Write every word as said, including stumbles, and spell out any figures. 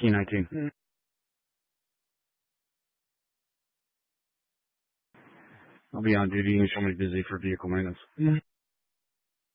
Key nineteen. I'll be on duty and somebody's busy for vehicle maintenance.